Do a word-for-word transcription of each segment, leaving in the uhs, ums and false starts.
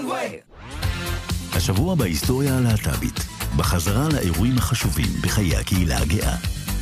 השבוע בהיסטוריה הלהט"בית, בחזרה לאירועים החשובים בחיי הקהילה הגאה.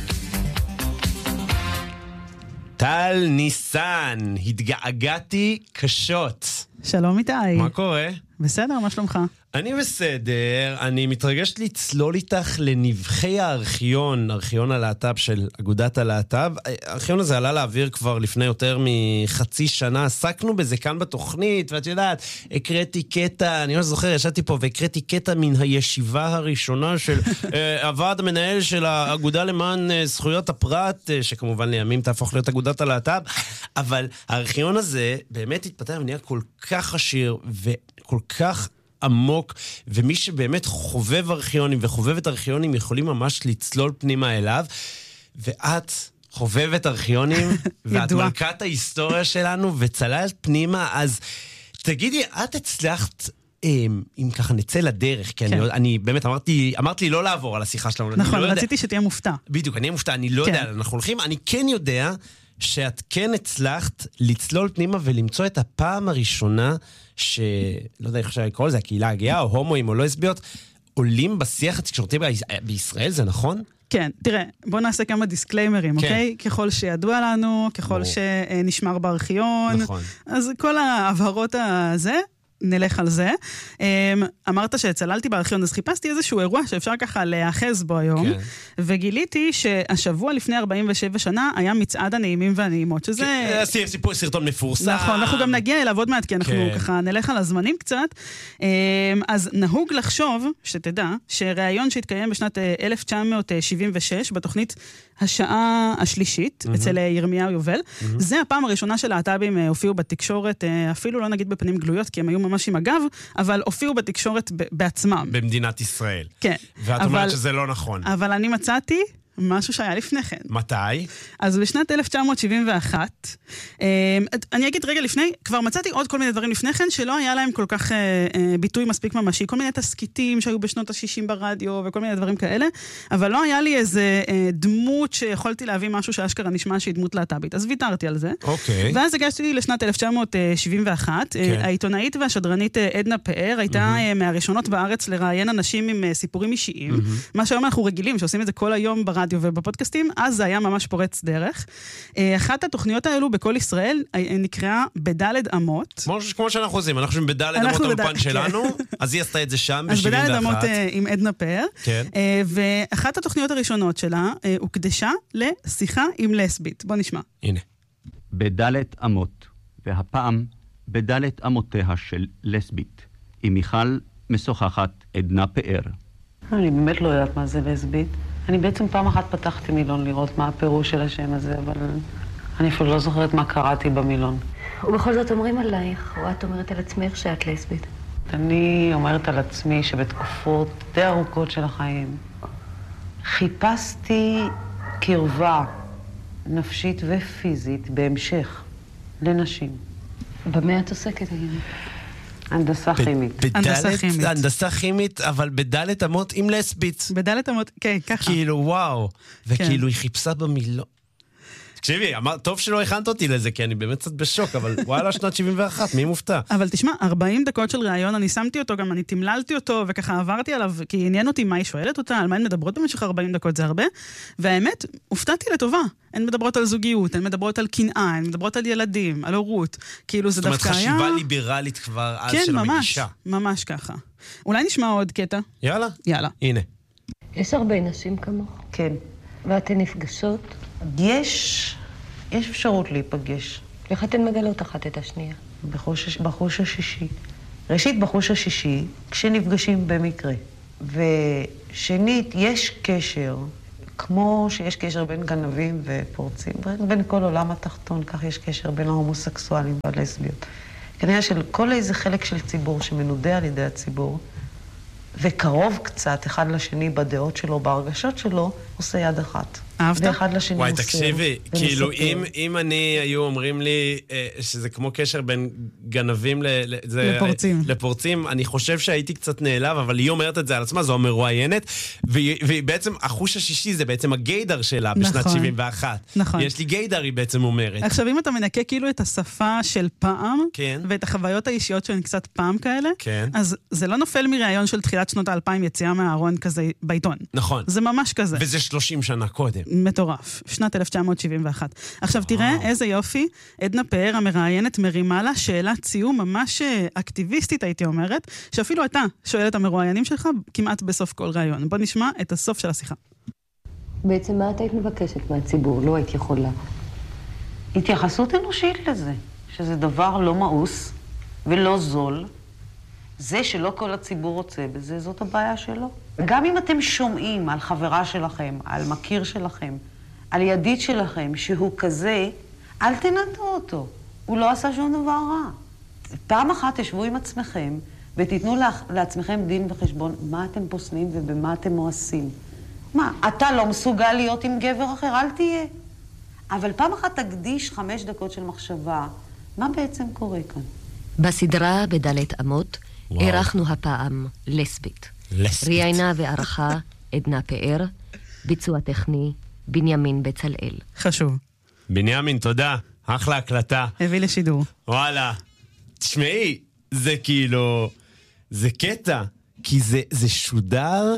טל ניסן, התגעגעתי קשות. שלום איתי. מה קורה? בסדר, מה שלומך? אני בסדר, אני מתרגש לצלול איתך לנבחי הארכיון, ארכיון הלהט"ב של אגודת הלהט"ב. הארכיון הזה עלה לאוויר כבר לפני יותר מחצי שנה, עסקנו בזה כאן בתוכנית, ואת יודעת, הקראתי קטע, אני לא זוכר, ישבתי פה והקראתי קטע מן הישיבה הראשונה של הוועד המנהל של האגודה למען זכויות הפרט, שכמובן לימים תהפוך להיות אגודת הלהט"ב, אבל הארכיון הזה באמת התפתח ונהיה כל כך עשיר וכל כך עמוק, ומי שבאמת חובב ארכיונים וחובבת ארכיונים יכולים ממש לצלול פנימה אליו, ואת חובבת ארכיונים, ואת מלכת ההיסטוריה שלנו, וצללת פנימה, אז תגידי, את הצלחת, אם ככה נצא לדרך, כי אני, אני באמת אמרתי, אמרת לי לא לעבור על השיחה שלנו. נכון, לא רציתי שתהיה מופתע. בדיוק, אני אהיה מופתע, אני לא יודע, אנחנו הולכים, אני כן יודע שאת כן הצלחת לצלול פנימה ולמצוא את הפעם הראשונה שלא יודע איך אפשר לקרוא לזה, הקהילה הגאה, או הומואים או לא הסביות, עולים בשיח התקשורתי בישראל, זה נכון? כן, תראה, בוא נעשה כמה דיסקליימרים, אוקיי? ככל שידוע לנו, ככל שנשמר בארכיון, אז כל ההבהרות הזה, נלך על זה. אמרת שצללתי בארכיון, אז חיפשתי איזשהו אירוע שאפשר ככה להאחז בו היום, וגיליתי שהשבוע לפני ארבעים ושבע שנה היה מצעד הנעימים והנעימות, שזה... סיפור סרטון מפורסם. נכון, אנחנו גם נגיע אליו עוד מעט, כי אנחנו ככה נלך על הזמנים קצת. אז נהוג לחשוב, שתדע, שראיון שהתקיים בשנת אלף תשע מאות שבעים ושש, בתוכנית השעה השלישית, אצל ירמיהו יובל, זה הפעם הראשונה של הלהט"בים הופיעו בתקשורת, אפילו לא נגיד בפנים גלויות, כי הם היו ממש עם הגב, אבל הופיעו בתקשורת בעצמם. במדינת ישראל. כן. ואת אומרת שזה לא נכון. אבל אני מצאתי משהו שהיה לפני כן. מתי? אז בשנת אלף תשע מאות שבעים ואחת, אני אגיד רגע לפני, כבר מצאתי עוד כל מיני דברים לפני כן, שלא היה להם כל כך ביטוי מספיק ממשי, כל מיני תסקיטים שהיו בשנות ה-שישים ברדיו, וכל מיני דברים כאלה, אבל לא היה לי איזה דמות שיכולתי להביא משהו שאשכרה נשמע שהיא דמות להט"בית, אז ויתרתי על זה. אוקיי. ואז הגשתי לשנת אלף תשע מאות שבעים ואחת, העיתונאית והשדרנית עדנה פאר, הייתה מהראשונות בארץ לראיין אנשים עם סיפורים אישיים, מה שהיום אנחנו רגילים, שעושים את זה כל היום ברדיו ובפודקאסטים, אז זה היה ממש פורץ דרך. אחת התוכניות האלו בכל ישראל נקראה בדלת אמות. כמו שאנחנו עושים, אנחנו חושבים בדלת אמות האולפן שלנו, אז היא עשתה את זה שם ב-שבעים ואחת. אז בדלת אמות עם עדנה פאר. ואחת התוכניות הראשונות שלה הוקדשה לשיחה עם לסבית. בוא נשמע. הנה. בדלת אמות, והפעם בדלת אמותיה של לסבית, עם מיכל משוחחת עדנה פאר. אני באמת לא יודעת מה זה לסבית. אני בעצם פעם אחת פתחתי מילון לראות מה הפירוש של השם הזה, אבל אני אפילו לא זוכרת מה קראתי במילון. ובכל זאת אומרים עלייך, או את אומרת על עצמך שאת לסבית? אני אומרת על עצמי שבתקופות די ארוכות של החיים חיפשתי קרבה נפשית ופיזית בהמשך לנשים. במה את עוסקת היום? הנדסה כימית. הנדסה כימית. הנדסה כימית, אבל בדלת אמות עם לסבית. בדלת אמות, כן, ככה. כאילו, וואו. וכאילו, היא חיפשה במילון. תקשיבי, טוב שלא הכנת אותי לזה, כי אני באמת קצת בשוק, אבל וואלה, שנת שבעים ואחת, מי מופתע? אבל תשמע, ארבעים דקות של ראיון, אני שמתי אותו, גם אני תמללתי אותו, וככה עברתי עליו, כי עניין אותי מה היא שואלת אותה, על מה הן מדברות במשך ארבעים דקות, זה הרבה, והאמת, הופתעתי לטובה. הן מדברות על זוגיות, הן מדברות על קנאה, הן מדברות על ילדים, על הורות, כאילו זה דווקא היה... זאת אומרת, חשיבה ליברלית כבר אז של המגישה. כן, ממש, ממש ככה. אולי נשמע עוד קטע? יאללה. יאללה. הנה. יש הרבה נשים כמוך? כן. ואתן נפגשות? יש... יש אפשרות להיפגש. איך אתן מגלות אחת את השנייה? בחוש, בחוש השישי. ראשית, בחוש השישי, כשנפגשים במקרה. ושנית, יש קשר, כמו שיש קשר בין גנבים ופורצים, בין כל עולם התחתון, כך יש קשר בין ההומוסקסואלים והלסביות. כנראה שכל איזה חלק של ציבור שמנודה על ידי הציבור, וקרוב קצת אחד לשני בדעות שלו, בהרגשות שלו, עושה יד אחת. אהבת? ואחד לשני וואי, מוסר. תקשיבי, ומספר. כאילו, אם, אם אני היו אומרים לי אה, שזה כמו קשר בין גנבים ל, ל, זה, לפורצים. אה, לפורצים, אני חושב שהייתי קצת נעלב, אבל היא אומרת את זה על עצמה, זו המרואיינת, והיא, והיא בעצם, החוש השישי זה בעצם הגיידר שלה בשנת נכון. שבעים ואחת. נכון. יש לי גיידר, היא בעצם אומרת. עכשיו, אם אתה מנקה כאילו את השפה של פעם, כן. ואת החוויות האישיות שהן קצת פעם כאלה, כן. אז זה לא נופל מראיון של תחילת שנות האלפיים יציאה מהארון כזה בעיתון. נכון. זה ממש כזה. וזה שלושים שנה קודם. מטורף, שנת אלף תשע מאות שבעים ואחת. עכשיו תראה איזה יופי, עדנה פאר המראיינת מרימה לה שאלת ציום ממש אקטיביסטית הייתי אומרת, שאפילו אתה שואל את המרואיינים שלך כמעט בסוף כל ראיון. בוא נשמע את הסוף של השיחה. בעצם מה את היית מבקשת מהציבור? לא היית יכולה. התייחסות אנושית לזה, שזה דבר לא מאוס ולא זול. זה שלא כל הציבור רוצה בזה, זאת הבעיה שלו. גם אם אתם שומעים על חברה שלכם, על מכיר שלכם, על ידיד שלכם, שהוא כזה, אל תנדו אותו. הוא לא עשה שום דבר רע. פעם אחת תשבו עם עצמכם ותיתנו לעצמכם דין וחשבון מה אתם פוסלים ובמה אתם מואסים. מה, אתה לא מסוגל להיות עם גבר אחר, אל תהיה. אבל פעם אחת תקדיש חמש דקות של מחשבה, מה בעצם קורה כאן? בסדרה בדלת אמות, אירחנו הפעם לסבית. לסבית. ראיינה וערכה עדנה פאר, ביצוע טכני בנימין בצלאל. חשוב. בנימין, תודה. אחלה הקלטה. הביא לשידור. וואלה. תשמעי, זה כאילו... זה קטע. כי זה, זה שודר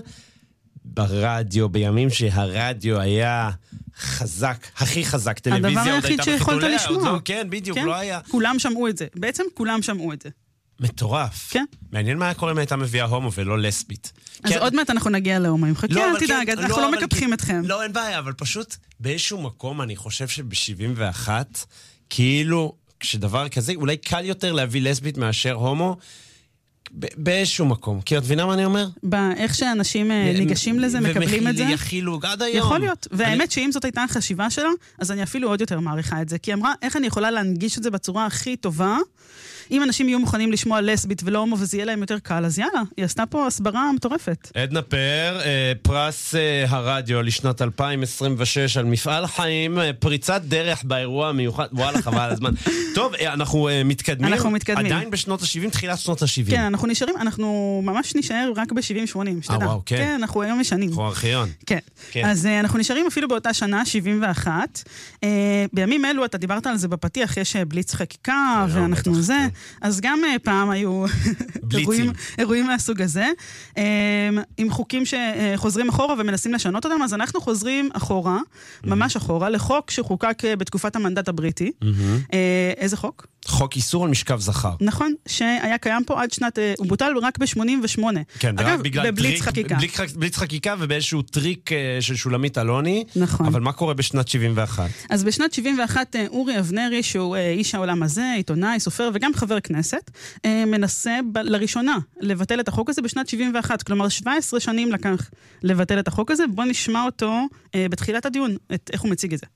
ברדיו, בימים שהרדיו היה חזק, הכי חזק. טלוויזיה עוד הייתה הדבר היחיד שיכולת לשמוע. לא, כן, בדיוק, כן? לא היה. כולם שמעו את זה. בעצם כולם שמעו את זה. מטורף. כן. מעניין מה היה קורה אם הייתה מביאה הומו ולא לסבית. אז כן. עוד מעט אנחנו נגיע להומואים. חכה, לא, אל אבל תדאג, כן, אנחנו לא אבל מקפחים כן, אתכם. לא, אין בעיה, אבל פשוט באיזשהו מקום אני חושב שב-שבעים ואחת, כאילו, כשדבר כזה, אולי קל יותר להביא לסבית מאשר הומו, ב- באיזשהו מקום. כי את מבינה מה אני אומר? באיך שאנשים אה, ניגשים לזה, מקבלים את זה. ויחילו עד היום. יכול להיות. והאמת אני... שאם זאת הייתה החשיבה שלה, אז אני אפילו עוד יותר מעריכה את זה. כי היא אמרה, איך אני יכולה להנגיש את זה בצורה הכי טובה? אם אנשים יהיו מוכנים לשמוע לסבית ולא הומו וזה יהיה להם יותר קל, אז יאללה, היא עשתה פה הסברה מטורפת. עדנה פאר, פרס הרדיו לשנת אלפיים עשרים ושש על מפעל חיים, פריצת דרך באירוע המיוחד, וואלה חבל הזמן. טוב, אנחנו מתקדמים. אנחנו מתקדמים. עדיין בשנות ה-שבעים, תחילת שנות ה-שבעים. כן, אנחנו נשארים, אנחנו ממש נשאר רק ב-שבעים שמונים, שתדע. אה, וואו, כן. כן, אנחנו היום משנים. אנחנו ארכיון. כן. כן. אז אנחנו נשארים אפילו באותה שנה, שבעים ואחת. בימים אלו, אתה דיברת על זה בפתיח, יש בליץ חקיקה, ואנחנו זה. אז גם פעם היו אירועים, אירועים מהסוג הזה, עם חוקים שחוזרים אחורה ומנסים לשנות אותם, אז אנחנו חוזרים אחורה, ממש אחורה, לחוק שחוקק בתקופת המנדט הבריטי. איזה חוק? חוק איסור על משכב זכר. נכון, שהיה קיים פה עד שנת, הוא בוטל רק ב-שמונים ושמונה. כן, אגב, בגלל בבליץ טריק, חקיקה. בליץ, בליץ חקיקה ובאיזשהו טריק של שולמית אלוני. נכון. אבל מה קורה בשנת שבעים ואחת? אז בשנת שבעים ואחת אורי אבנרי, שהוא איש העולם הזה, עיתונאי, סופר וגם חבר כנסת, מנסה ב- לראשונה לבטל את החוק הזה בשנת שבעים ואחת. כלומר, שבע עשרה שנים לקח לבטל את החוק הזה. בוא נשמע אותו בתחילת הדיון, את איך הוא מציג את זה.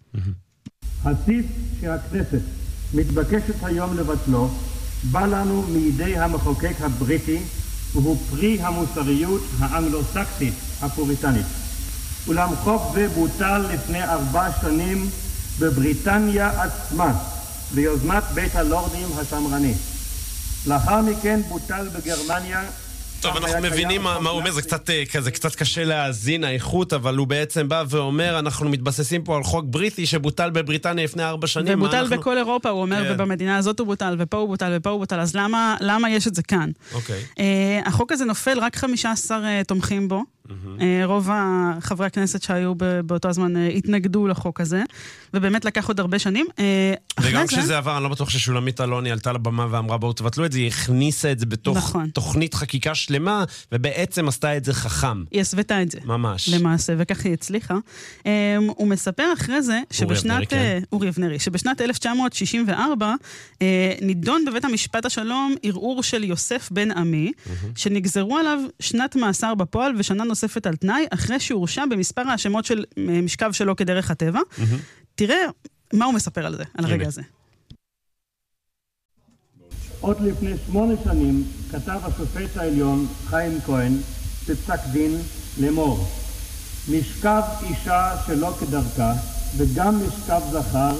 הסעיף שהכנסת מתבקשת היום לבטלו, בא לנו מידי המחוקק הבריטי, והוא פרי המוסריות האנגלוסקסית הפוריטנית. אולם חוק זה בוטל לפני ארבע שנים בבריטניה עצמה, ביוזמת בית הלורדים השמרני. לאחר מכן בוטל בגרמניה. טוב, אנחנו מבינים מה הוא אומר, זה קצת, זה קצת קשה להאזין האיכות, אבל הוא בעצם בא ואומר, אנחנו מתבססים פה על חוק בריטי שבוטל בבריטניה לפני ארבע שנים. ובוטל אנחנו... בכל אירופה, הוא אומר, כן. ובמדינה הזאת הוא בוטל, ופה הוא בוטל, ופה הוא בוטל, אז למה, למה יש את זה כאן? אוקיי. Uh, החוק הזה נופל, רק חמישה עשר uh, תומכים בו. Mm-hmm. Uh, רוב החברי הכנסת שהיו באותו הזמן uh, התנגדו לחוק הזה, ובאמת לקח עוד הרבה שנים. Uh, וגם זה... כשזה עבר, אני לא בטוח ששולמית אלוני עלתה לבמה ואמרה, בואו תבטלו את זה, היא הכניסה את זה בתוך נכון. תוכנית חקיקה שלמה, ובעצם עשתה את זה חכם. היא הסוותה את זה. ממש. למעשה, וכך היא הצליחה. Um, הוא מספר אחרי זה, שבשנת... כן. אורי אבנרי, שבשנת אלף תשע מאות שישים וארבע, uh, נידון בבית המשפט השלום ערעור של יוסף בן עמי, mm-hmm. שנגזרו עליו שנת מאסר בפועל ושנה נוספת על תנאי, אחרי שהורשע במספר האשמות של משכב שלו כדרך הטבע. Mm-hmm. תראה מה הוא מספר על זה, על הרגע הזה. עוד לפני שמונה שנים כתב השופט העליון חיים כהן בפסק דין לאמור: משכב אישה שלא כדרכה, וגם משכב זכר,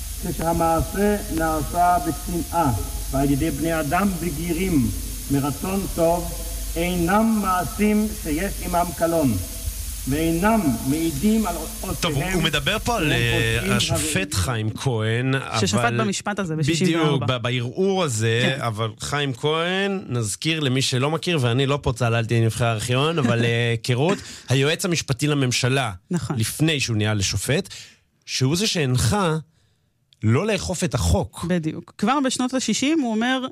כשהמעשה נעשה בצנעה, ועל ידי בני אדם בגירים, מרצון טוב, אינם מעשים שיש עמם קלון, ואינם מעידים על אותיהם. טוב, הוא מדבר פה על השופט חיים כהן, ששפט במשפט הזה ב-שישים וארבע. בדיוק, בערעור הזה, אבל חיים כהן, נזכיר למי שלא מכיר, ואני לא פה צללתי נבחרי הארכיון, אבל היכרות, היועץ המשפטי לממשלה, לפני שהוא נהיה לשופט, שהוא זה שהנחה לא לאכוף את החוק. בדיוק. כבר בשנות ה-שישים הוא אומר,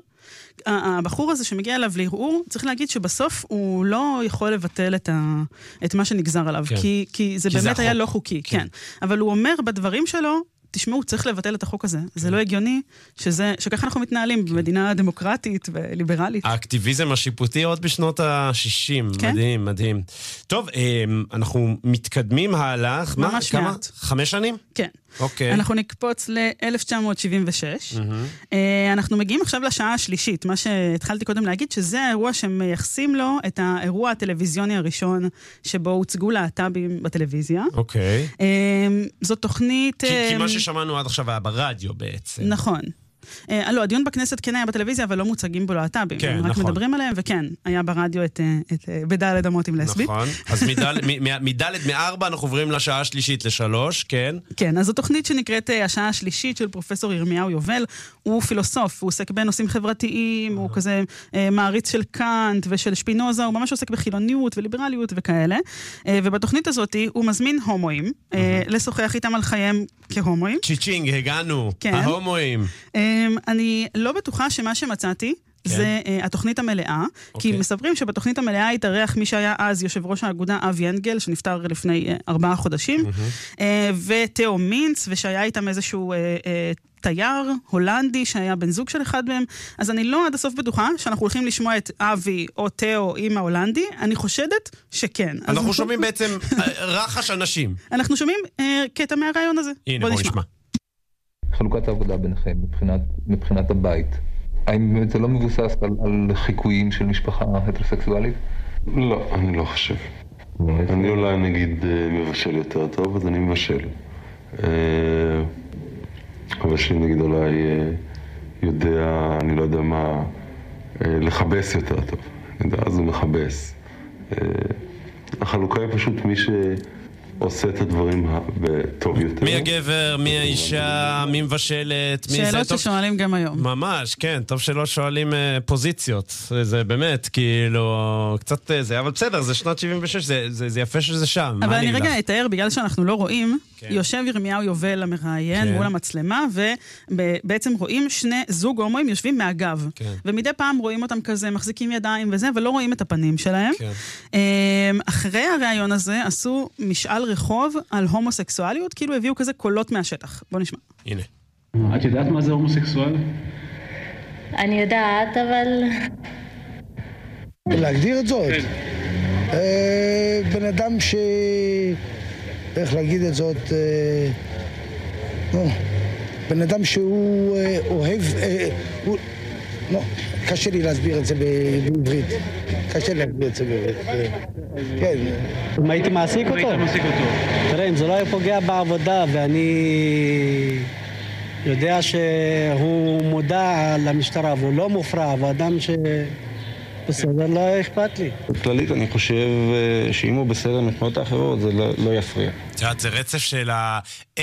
הבחור הזה שמגיע אליו לערעור, צריך להגיד שבסוף הוא לא יכול לבטל את, ה, את מה שנגזר עליו, כן. כי, כי זה כי באמת זה היה לא חוקי. כן. כן. אבל הוא אומר בדברים שלו, תשמעו, צריך לבטל את החוק הזה. כן. זה לא הגיוני שזה, שככה אנחנו מתנהלים כן. במדינה דמוקרטית וליברלית. האקטיביזם השיפוטי עוד בשנות ה-שישים. כן. מדהים, מדהים. טוב, אנחנו מתקדמים הלאה. ממש מה, מעט. כמה? חמש שנים? כן. אוקיי. אנחנו נקפוץ ל-אלף תשע מאות שבעים ושש. Mm-hmm. אנחנו מגיעים עכשיו לשעה השלישית, מה שהתחלתי קודם להגיד, שזה האירוע שמייחסים לו את האירוע הטלוויזיוני הראשון, שבו הוצגו להט"בים בטלוויזיה. אוקיי. זאת תוכנית... כי, כי מה ששמענו עד עכשיו היה ברדיו בעצם. נכון. אה, לא, הדיון בכנסת כן היה בטלוויזיה, אבל לא מוצגים בו להט"בים. כן, רק נכון. מדברים עליהם, וכן, היה ברדיו את, את, בדלת אמות עם לסבית. נכון, אז מדלת מארבע אנחנו עוברים לשעה השלישית לשלוש, כן? כן, אז זו תוכנית שנקראת השעה השלישית של פרופסור ירמיהו יובל. הוא פילוסוף, הוא עוסק בנושאים חברתיים, הוא כזה אה, מעריץ של קאנט ושל שפינוזה, הוא ממש עוסק בחילוניות וליברליות וכאלה. אה, ובתוכנית הזאת הוא מזמין הומואים, אה, לשוחח איתם על חייהם כהומואים. צ'יצ'ינג, הגענו, כן. ההומואים. אה, אני לא בטוחה שמה שמצאתי, כן. זה uh, התוכנית המלאה, okay. כי מספרים שבתוכנית המלאה התארח מי שהיה אז יושב ראש האגודה אבי אנגל, שנפטר לפני uh, ארבעה חודשים, mm-hmm. uh, ותאו מינץ, ושהיה איתם איזשהו uh, uh, תייר הולנדי, שהיה בן זוג של אחד מהם, אז אני לא עד הסוף בטוחה שאנחנו הולכים לשמוע את אבי או תאו עם ההולנדי, אני חושדת שכן. אנחנו שומעים בעצם רחש אנשים. אנחנו שומעים uh, קטע מהרעיון הזה. הנה, בוא, בוא נשמע. חלוקת העבודה ביניכם מבחינת, מבחינת הבית. האם זה לא מבוסס על, על חיקויים של משפחה הטרוסקסואלית? לא, אני לא חושב. אני אולי נגיד מבשל יותר טוב, אז אני מבשל. אבל שלי נגיד אולי יודע, אני לא יודע מה, לחבס יותר טוב. אז הוא מחבס. החלוקה היא פשוט מי ש... עושה את הדברים טוב יותר. מי הגבר, מי האישה, מי מבשלת, מי זה... שאלות ששואלים גם היום. ממש, כן, טוב שלא שואלים פוזיציות. זה באמת, כאילו, קצת זה, אבל בסדר, זה שנת שבעים ושש, זה יפה שזה שם. אבל אני רגע אתאר, בגלל שאנחנו לא רואים, יושב ירמיהו יובל המראיין מול המצלמה, ובעצם רואים שני זוג הומואים יושבים מהגב. ומדי פעם רואים אותם כזה, מחזיקים ידיים וזה, אבל לא רואים את הפנים שלהם. אחרי הראיון הזה עשו משאל רחוב על הומוסקסואליות, כאילו הביאו כזה קולות מהשטח. בוא נשמע. הנה. את יודעת מה זה הומוסקסואל? אני יודעת, אבל... להגדיר את זאת. בן אדם ש... איך להגיד את זאת? בן אדם שהוא אוהב... לא, קשה לי להסביר את זה בעברית. קשה לי להסביר את זה בעברית. כן. אם הייתי מעסיק אותו? הייתי מעסיק אותו. תראה, אם זה לא היה פוגע בעבודה, ואני יודע שהוא מודע למשטרה, והוא לא מופרע, ואדם ש... בסדר, לא אכפת לי. בכללית, אני חושב שאם הוא בסדר מבחינות האחרות, זה לא יפריע. זה רצף של ה...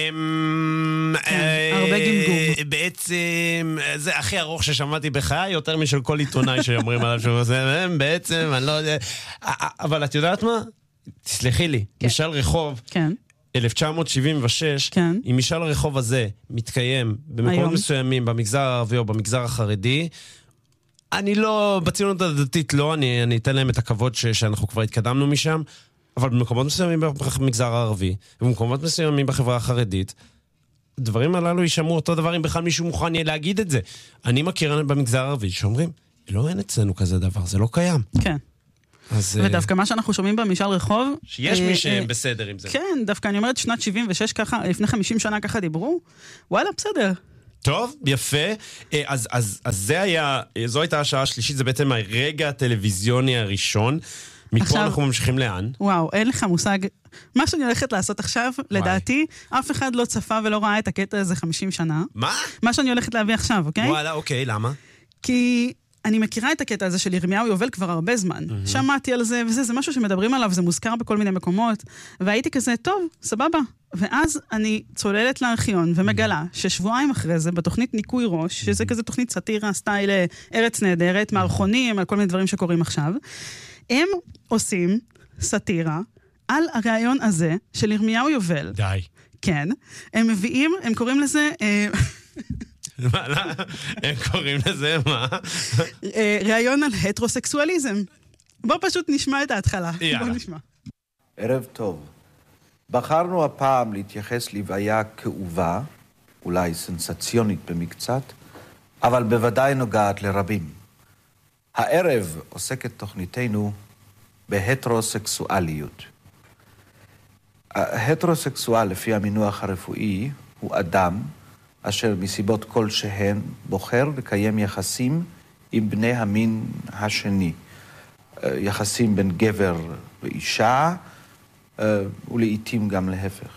הרבה גמגום. בעצם, זה הכי ארוך ששמעתי בחיי, יותר משל כל עיתונאי שאומרים עליו שהוא עושה, בעצם, אני לא יודע... אבל את יודעת מה? תסלחי לי, משאל רחוב, אלף תשע מאות שבעים ושש, אם משאל הרחוב הזה מתקיים במקומות מסוימים, במגזר הערבי או במגזר החרדי, אני לא, בציונות הדתית לא, אני, אני אתן להם את הכבוד ש, שאנחנו כבר התקדמנו משם, אבל במקומות מסוימים במגזר הערבי, ובמקומות מסוימים בחברה החרדית, הדברים הללו יישמעו אותו דבר אם בכלל מישהו מוכן יהיה להגיד את זה. אני מכיר במגזר הערבי שאומרים, לא, אין אצלנו כזה דבר, זה לא קיים. כן. אז, ודווקא מה שאנחנו שומעים במשאל רחוב... שיש מי שהם בסדר עם זה. כן, דווקא אני אומרת, שנת שבעים ושש ככה, לפני חמישים שנה ככה דיברו, וואלה, בסדר. טוב, יפה. אז, אז, אז זה היה, זו הייתה השעה השלישית, זה בעצם הרגע הטלוויזיוני הראשון. מפה עכשיו, אנחנו ממשיכים לאן? וואו, אין לך מושג. מה שאני הולכת לעשות עכשיו, וואי. לדעתי, אף אחד לא צפה ולא ראה את הקטע הזה חמישים שנה. מה? מה שאני הולכת להביא עכשיו, אוקיי? וואלה, אוקיי, למה? כי אני מכירה את הקטע הזה של ירמיהו יובל כבר הרבה זמן. Mm-hmm. שמעתי על זה, וזה זה משהו שמדברים עליו, זה מוזכר בכל מיני מקומות, והייתי כזה, טוב, סבבה. ואז אני צוללת לארכיון ומגלה ששבועיים אחרי זה, בתוכנית ניקוי ראש, שזה כזה תוכנית סאטירה, סטייל ארץ נהדרת, מערכונים, על כל מיני דברים שקורים עכשיו, הם עושים סאטירה על הרעיון הזה של ירמיהו יובל. די. כן. הם מביאים, הם קוראים לזה... מה, לא? הם קוראים לזה, מה? רעיון על הטרוסקסואליזם. בוא פשוט נשמע את ההתחלה. יאללה. בוא נשמע. ערב טוב. בחרנו הפעם להתייחס לבעיה כאובה, אולי סנסציונית במקצת, אבל בוודאי נוגעת לרבים. הערב עוסקת תוכניתנו בהטרוסקסואליות. ההטרוסקסואל, לפי המינוח הרפואי, הוא אדם אשר מסיבות כלשהן בוחר לקיים יחסים עם בני המין השני. יחסים בין גבר ואישה, ולעיתים גם להפך.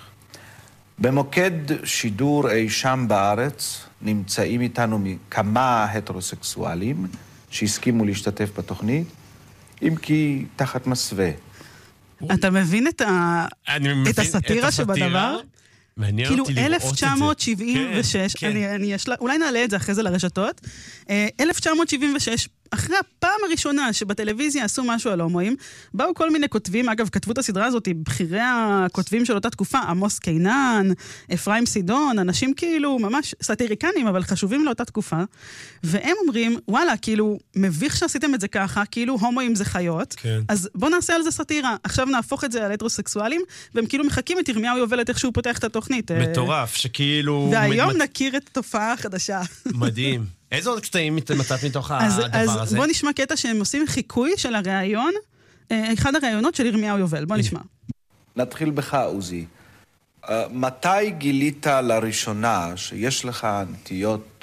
במוקד שידור אי שם בארץ נמצאים איתנו כמה הטרוסקסואלים שהסכימו להשתתף בתוכנית, אם כי תחת מסווה. אתה מבין את הסאטירה שבדבר? מעניין כאילו אותי לראות את זה. אלף תשע מאות שבעים ושש, כן, כן. אני, אני אשלה, אולי נעלה את זה אחרי זה לרשתות. אלף תשע מאות שבעים ושש, אחרי הפעם הראשונה שבטלוויזיה עשו משהו על הומואים, באו כל מיני כותבים, אגב, כתבו את הסדרה הזאת, בכירי הכותבים של אותה תקופה, עמוס קינן, אפרים סידון, אנשים כאילו ממש סאטיריקנים, אבל חשובים לאותה תקופה, והם אומרים, וואלה, כאילו, מביך שעשיתם את זה ככה, כאילו הומואים זה חיות, כן. אז בוא נעשה על זה סאטירה, עכשיו נהפוך את זה על הטרוסקסואלים, והם כאילו מחכים את ירמיהו יובל איך שהוא פותח את התוכנית. מטורף, שכאילו... והיום נכיר את התופעה החדשה. מדהים. איזה עוד קטעים מצאת מתוך אז, הדבר אז הזה? אז בוא נשמע קטע שהם עושים חיקוי של הרעיון, אחד הרעיונות של ירמיהו יובל. בוא נשמע. נתחיל בך, עוזי. Uh, מתי גילית לראשונה שיש לך נטיות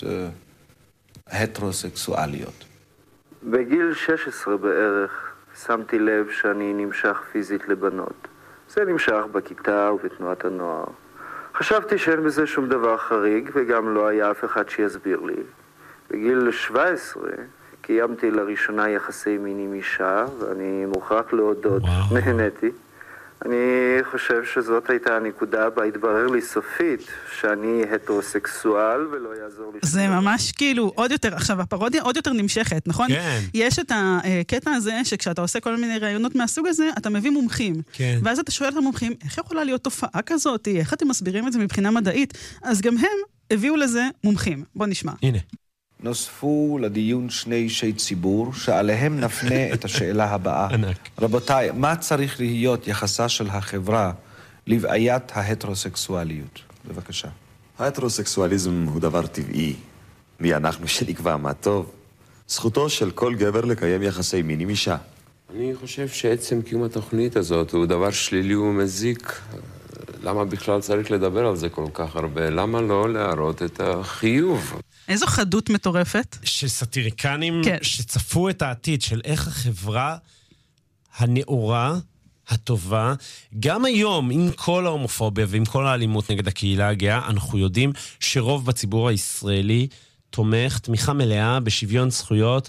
uh, הטרוסקסואליות? בגיל שש עשרה בערך שמתי לב שאני נמשך פיזית לבנות. זה נמשך בכיתה ובתנועת הנוער. חשבתי שאין בזה שום דבר חריג, וגם לא היה אף אחד שיסביר לי. בגיל שבע עשרה קיימתי לראשונה יחסי מין עם אישה, ואני מוכרח להודות, נהניתי. אני חושב שזאת הייתה הנקודה בה התברר לי סופית שאני הטרוסקסואל ולא יעזור לי. זה ממש כאילו עוד יותר, עכשיו הפרודיה עוד יותר נמשכת, נכון? כן. יש את הקטע הזה שכשאתה עושה כל מיני רעיונות מהסוג הזה, אתה מביא מומחים. כן. ואז אתה שואל את המומחים, איך יכולה להיות תופעה כזאת? איך אתם מסבירים את זה מבחינה מדעית? אז גם הם הביאו לזה מומחים. בוא נשמע. הנה. נוספו לדיון שני אישי ציבור, שעליהם נפנה את השאלה הבאה. ענק. רבותיי, מה צריך להיות יחסה של החברה לבעיית ההטרוסקסואליות? בבקשה. ההטרוסקסואליזם הוא דבר טבעי. מי אנחנו שנקבע מה טוב? זכותו של כל גבר לקיים יחסי מין עם אישה. אני חושב שעצם קיום התוכנית הזאת הוא דבר שלילי ומזיק. למה בכלל צריך לדבר על זה כל כך הרבה? למה לא להראות את החיוב? איזו חדות מטורפת. של סאטיריקנים כן. שצפו את העתיד של איך החברה הנאורה, הטובה, גם היום, עם כל ההומופוביה ועם כל האלימות נגד הקהילה הגאה, אנחנו יודעים שרוב בציבור הישראלי תומך תמיכה מלאה בשוויון זכויות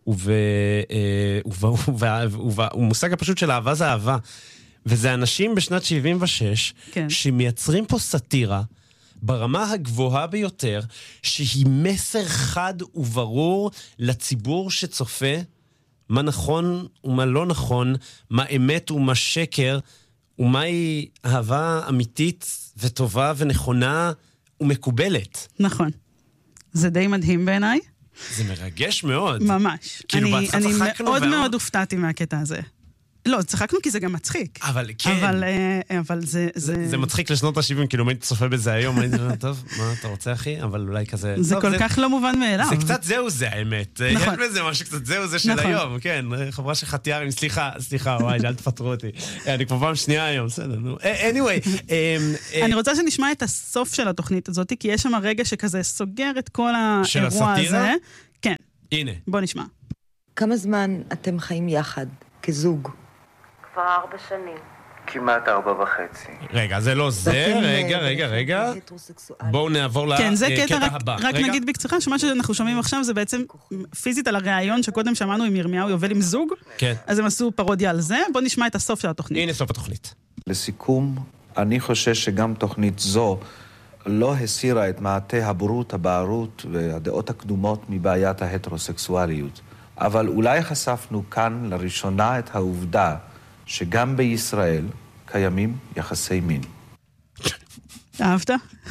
ומושג הפשוט של אהבה זה אהבה. וזה אנשים בשנת שבעים ושש כן. שמייצרים פה סאטירה ברמה הגבוהה ביותר, שהיא מסר חד וברור לציבור שצופה מה נכון ומה לא נכון, מה אמת ומה שקר, ומהי אהבה אמיתית וטובה ונכונה ומקובלת. נכון. זה די מדהים בעיניי. זה מרגש מאוד. ממש. כאילו אני, בהתחלה אני צחקנו מאוד וה... מאוד הופתעתי מהקטע הזה. לא, צחקנו כי זה גם מצחיק. אבל כן. אבל, אבל זה, זה... זה מצחיק לשנות ה-שבעים, כאילו, הייתי צופה בזה היום, הייתי אומר, טוב, מה אתה רוצה, אחי? אבל אולי כזה... זה כל כך לא מובן מאליו. זה קצת זהו זה, האמת. נכון. יש בזה משהו קצת זהו זה של היום, כן. חברה של חתיארים, סליחה, סליחה, וואי, אל תפטרו אותי. אני כבר פעם שנייה היום, בסדר, נו. anyway. אני רוצה שנשמע את הסוף של התוכנית הזאת, כי יש שם רגע שכזה סוגר את כל האירוע הזה. כן. הנה. בוא נשמע. כמה זמן אתם חיים יחד, כזוג? כבר ארבע שנים. כמעט ארבע וחצי. רגע, זה לא זה, רגע, רגע, רגע. בואו נעבור לקטע הבא. רק נגיד בקצרה, שמה שאנחנו שומעים עכשיו זה בעצם פיזית על הראיון שקודם שמענו עם ירמיהו יובל עם זוג, אז הם עשו פרודיה על זה. בואו נשמע את הסוף של התוכנית. הנה סוף התוכנית. לסיכום, אני חושש שגם תוכנית זו לא הסירה את מעטה הבורות, הבערות והדעות הקדומות מבעיית ההטרוסקסואליות. אבל אולי חשפנו כאן לראשונה את העובדה שגם בישראל קיימים יחסי מין. אהבת?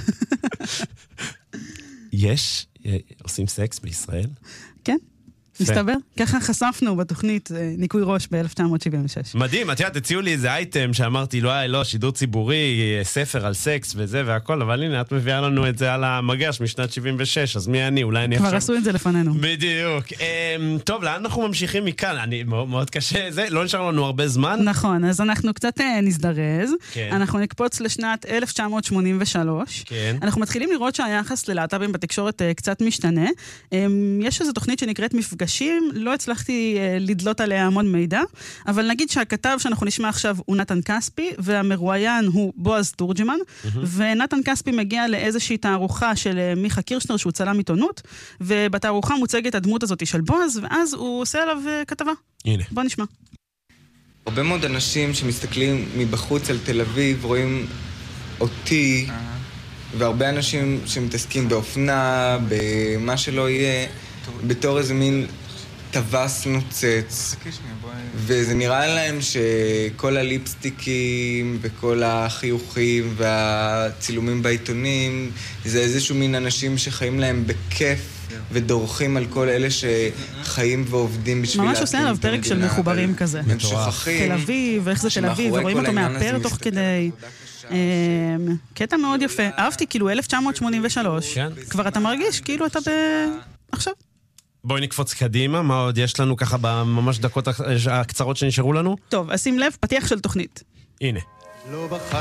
יש? עושים סקס בישראל? כן. מסתבר? ככה חשפנו בתוכנית ניקוי ראש ב-אלף תשע מאות שבעים ושש. מדהים, את יודעת, הציעו לי איזה אייטם שאמרתי, לא, לא, שידור ציבורי, ספר על סקס וזה והכל, אבל הנה, את מביאה לנו את זה על המגש משנת שבעים ושש, אז מי אני? אולי אני כבר עשו את זה לפנינו. בדיוק. טוב, לאן אנחנו ממשיכים מכאן? אני, מאוד קשה, זה, לא נשאר לנו הרבה זמן. נכון, אז אנחנו קצת נזדרז. אנחנו נקפוץ לשנת אלף תשע מאות שמונים ושלוש. אנחנו מתחילים לראות שהיחס ללהט"בים בתקשורת קצת משתנה. יש איזו תוכנית שנקראת מפגשים, לא הצלחתי לדלות עליה המון מידע, אבל נגיד שהכתב שאנחנו נשמע עכשיו הוא נתן כספי, והמרואיין הוא בועז תורג'מן, ונתן כספי מגיע לאיזושהי תערוכה של מיכה קירשנר שהוא צלם עיתונות, ובתערוכה מוצגת הדמות הזאת של בועז, ואז הוא עושה עליו כתבה. הנה. בוא נשמע. הרבה מאוד אנשים שמסתכלים מבחוץ על תל אביב רואים אותי, והרבה אנשים שמתעסקים באופנה, במה שלא יהיה, בתור איזה מין טווס נוצץ, וזה נראה להם שכל הליפסטיקים וכל החיוכים והצילומים בעיתונים זה איזשהו מין אנשים שחיים להם בכיף ודורכים על כל אלה שחיים ועובדים בשביל... ממש עושה עליו פרק של מחוברים כזה. הם שוכחים. תל אביב, ואיך זה תל אביב, ורואים אותו מאפר תוך כדי... קטע מאוד יפה. אהבתי, כאילו אלף תשע מאות שמונים ושלוש, כבר אתה מרגיש כאילו אתה ב... עכשיו. בואי נקפוץ קדימה, מה עוד יש לנו ככה בממש דקות הקצרות שנשארו לנו? טוב, אז שים לב, פתיח של תוכנית. הנה. לא בחר